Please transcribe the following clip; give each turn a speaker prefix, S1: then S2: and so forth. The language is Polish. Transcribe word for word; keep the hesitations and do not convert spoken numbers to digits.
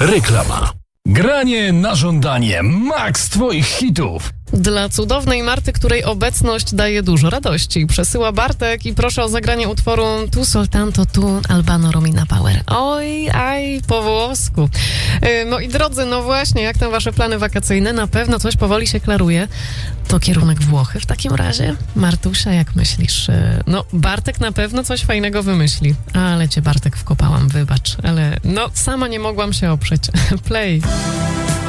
S1: Reklama. Granie na żądanie. Maks twoich hitów.
S2: Dla cudownej Marty, której obecność daje dużo radości, przesyła Bartek i proszę o zagranie utworu Tu soltanto tu Albano Romina Power. Oj, aj, po włosku. No i drodzy, no właśnie, jak tam wasze plany wakacyjne? Na pewno coś powoli się klaruje. To kierunek Włochy w takim razie? Martusia, jak myślisz? No, Bartek na pewno coś fajnego wymyśli. Ale cię, Bartek, wkopałam, wybacz. Ale no, sama nie mogłam się oprzeć. Play.